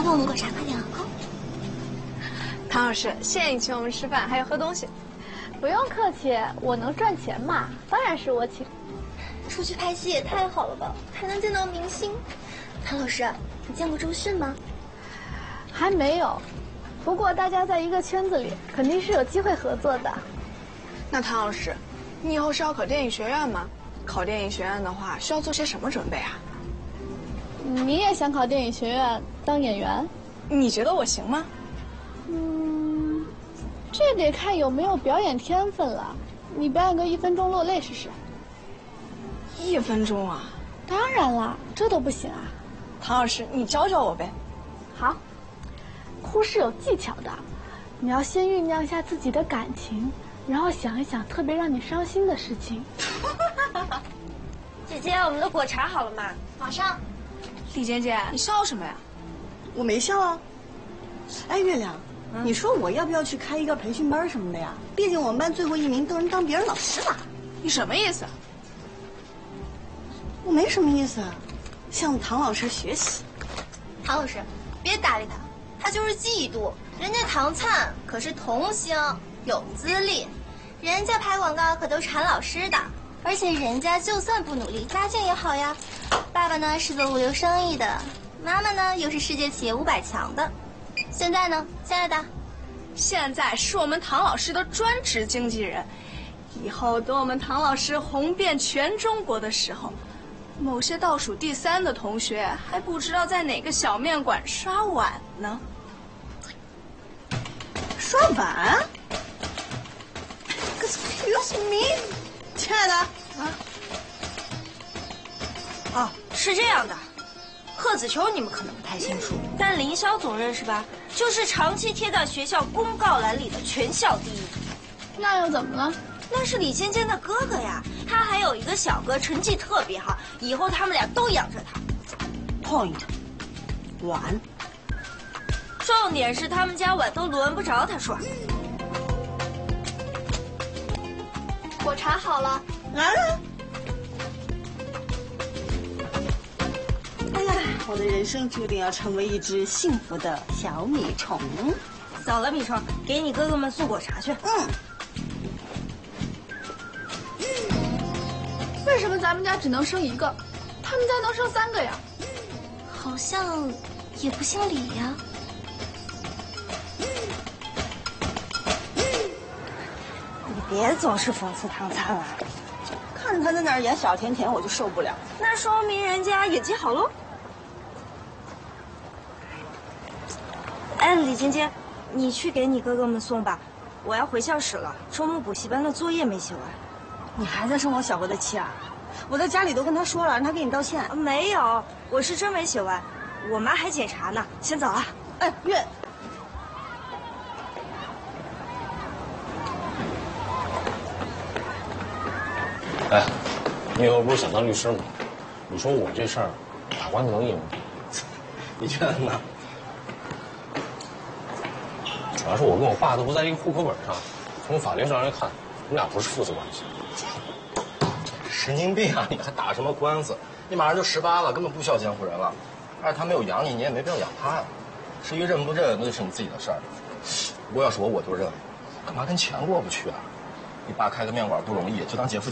跟我们果茶，快点啊！ 唐老师，谢谢你请我们吃饭，还有喝东西。 不用客气，我能赚钱嘛，当然是我请。 出去拍戏也太好了吧，还能见到明星。唐老师，你见过周迅吗？ 还没有，不过大家在一个圈子里，肯定是有机会合作的。 那唐老师，你以后是要考电影学院吗？考电影学院的话，需要做些什么准备啊？ 你也想考电影学院当演员？ 你觉得我行吗？ 这得看有没有表演天分了。你表演个1分钟落泪试试。 1分钟啊？ 当然啦，这都不行啊。 唐老师，你教教我呗。 好，哭是有技巧的，你要先酝酿一下自己的感情，然后想一想特别让你伤心的事情。 姐姐，我们的果茶好了吗？马上。 李姐姐，你笑什么呀？ 我没笑啊。哎，月亮，你说我要不要去开一个培训班什么的呀？毕竟我们班最后1名都能当别人老师了。 你什么意思？ 我没什么意思，向唐老师学习。 唐老师，别搭理他，他就是嫉妒。人家唐灿可是童星，有资历，人家拍广告可都缠老师的，而且人家就算不努力，家境也好呀。爸爸呢是做物流生意的，妈妈呢又是世界企业500强的。现在呢，亲爱的， 现在是我们唐老师的专职经纪人。以后等我们唐老师红遍全中国的时候，某些倒数第3的同学还不知道在哪个小面馆刷碗呢。 刷碗 ？Excuse me， 亲爱的哦，是这样的，贺子秋你们可能不太清楚，但林霄总认识吧？就是长期贴在学校公告栏里的全校第1。 那又怎么了？ 那是李尖尖的哥哥呀，他还有一个小哥，成绩特别好，以后他们俩都养着他。 Point， 碗。 重点是他们家碗都轮不着他刷。 果茶好了。 来了。哎呀，我的人生注定要成为一只幸福的小米虫。 走了，米虫，给你哥哥们送果茶去。 为什么咱们家只能生1个，他们家能生3个呀？ 好像也不姓李呀。 你别总是讽刺唐灿了， 看着他在那儿演小甜甜，我就受不了。 那说明人家演技好喽。哎，李尖尖，你去给你哥哥们送吧，我要回教室了。周末补习班的作业没写完。 你还在生我小哥的气啊？我在家里都跟他说了，让他给你道歉。 没有，我是真没写完，我妈还检查呢。先走了。 哎，月。 哎，你以后不是想当律师吗？你说我这事儿打官司能赢吗？ 你觉得呢？ 主要是我跟我爸都不在一个户口本上，从法律上来看，我们俩不是父子关系。 神经病啊！你还打什么官司？你马上就18了，根本不需要监护人了。而且他没有养你，你也没必要养他呀。至于认不认，那就是你自己的事儿。不过要是我就认，干嘛跟钱过不去啊？你爸开个面馆不容易，就当劫富济。